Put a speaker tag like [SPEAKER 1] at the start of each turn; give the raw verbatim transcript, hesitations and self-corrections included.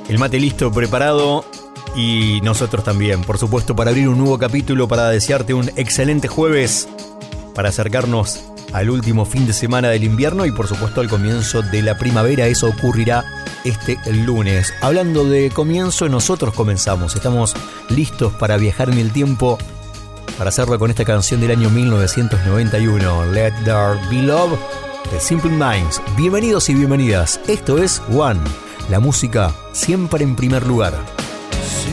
[SPEAKER 1] El mate listo, preparado, y nosotros también, por supuesto, para abrir un nuevo capítulo, para desearte un excelente jueves, para acercarnos al último fin de semana del invierno y por supuesto al comienzo de la primavera. Eso ocurrirá este lunes. Hablando de comienzo, nosotros comenzamos. Estamos listos para viajar en el tiempo, para hacerlo con esta canción del año mil novecientos noventa y uno, Let There Be Love, de Simple Minds. Bienvenidos y bienvenidas. Esto es One, la música siempre en primer lugar.